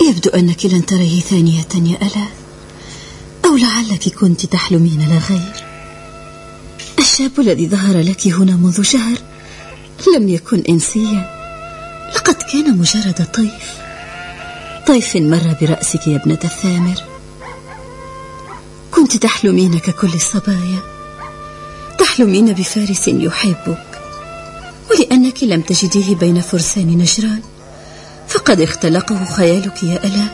يبدو أنك لن تريه ثانية يا ألا، أو لعلك كنت تحلمين لا غير. الشاب الذي ظهر لك هنا منذ شهر لم يكن إنسيا، لقد كان مجرد طيف مر برأسك يا ابنة الثامر. كنت تحلمين ككل الصبايا، تحلمين بفارس يحبك، ولأنك لم تجديه بين فرسان نجران فقد اختلقه خيالك يا ألا،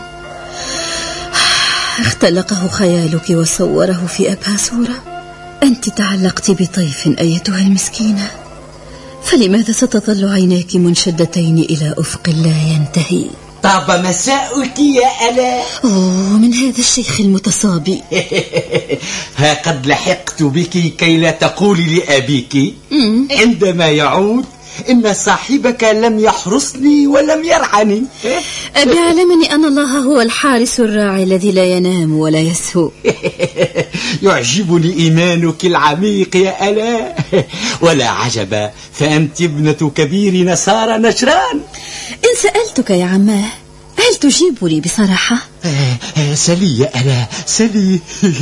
اختلقه خيالك وصوره في أبهى صورة. أنت تعلقت بطيف أيتها المسكينة، فلماذا ستظل عيناك منشدتين إلى أفق لا ينتهي؟ طاب مساؤك يا ألا. من هذا الشيخ المتصابي. ها قد لحقت بك كي لا تقولي لأبيك عندما يعود إن صاحبك لم يحرسني ولم يرعني. أبي علمني أن الله هو الحارس الراعي الذي لا ينام ولا يسهو. يعجبني إيمانك العميق يا ألا، ولا عجب فأنت ابنة كبير نصارى نجران. إن سألتك يا عماه هل تجيبني بصراحة؟ سلي يا ألا سلي.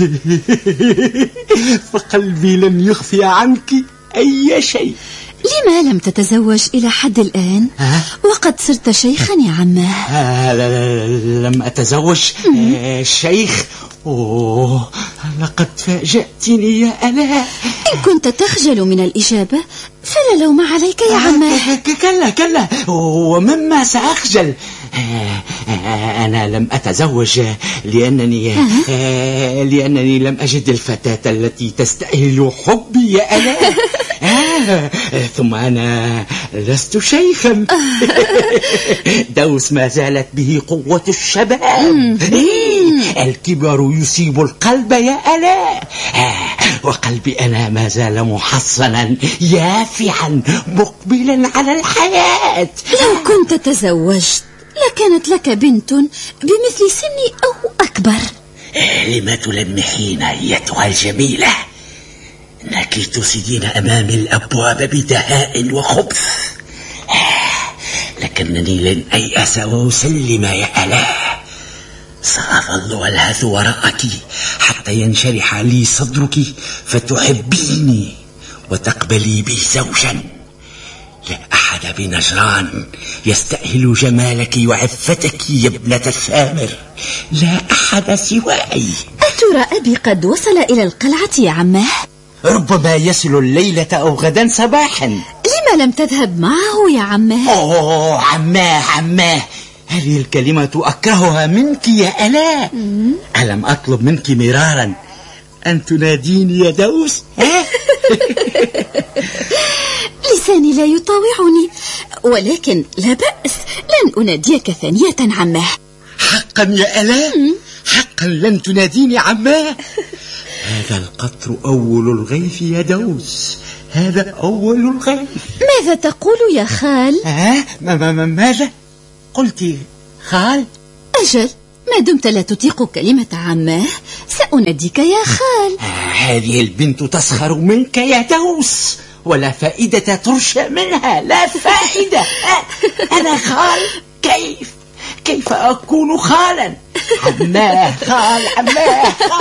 فقلبي لم يخفي عنك أي شيء. لما لم تتزوج إلى حد الآن وقد صرت شيخا يا عماه؟ لم أتزوج شيخ. لقد فاجأتني يا ألا. إن كنت تخجل من الإجابة فلا لوم عليك يا عماه. كلا ومما سأخجل. أنا لم أتزوج لأنني لم أجد الفتاة التي تستأهل حبي يا ألا. ثم أنا لست شيخا. دوس ما زالت به قوة الشباب. الكبر يصيب القلب يا ألا، وقلبي أنا ما زال محصنا يافعا مقبلا على الحياة. لو كنت تزوجت لكانت لك بنت بمثل سني أو أكبر. لما تلمحين أيتها الجميلة؟ إنك تسدين أمام الأبواب بدهاء وخبث، لكنني لن أيأس وأسلم يا ألا. سأظل ألهث وراءك حتى ينشرح لي صدرك فتحبيني وتقبلي بي زوجا. لا أحد بنجران يستأهل جمالك وعفتك يا ابنة الثامر، لا أحد سواي. أترى أبي قد وصل إلى القلعة يا عماه؟ ربما يصل الليلة أو غدا صباحا. لما لم تذهب معه يا عماه؟ عماه هذه الكلمة أكرهها منك يا ألا. ألم أطلب منك مرارا أن تناديني يا دوس؟ لساني لا يطاوعني، ولكن لا بأس، لن أناديك ثانية عماه. حقا يا ألا؟ حقا لن تناديني عماه؟ هذا القطر أول الغيث يا دوس، هذا أول الغيث. ماذا تقول يا خال؟ ماذا قلت خال؟ أجل، ما دمت لا تطيق كلمة عماه سأناديك يا خال. هذه البنت تسخر منك يا دوس، ولا فائدة ترشى منها، لا فائدة. أنا خال؟ كيف أكون خالا؟ عماه خال.